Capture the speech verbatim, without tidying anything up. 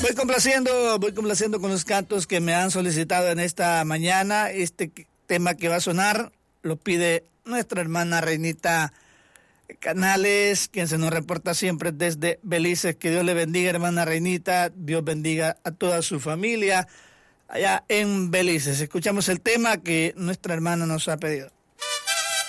Voy complaciendo, voy complaciendo con los cantos que me han solicitado en esta mañana. Este tema que va a sonar lo pide nuestra hermana Reinita Canales, quien se nos reporta siempre desde Belice. Que Dios le bendiga, hermana Reinita. Dios bendiga a toda su familia allá en Belice. Escuchamos el tema que nuestra hermana nos ha pedido.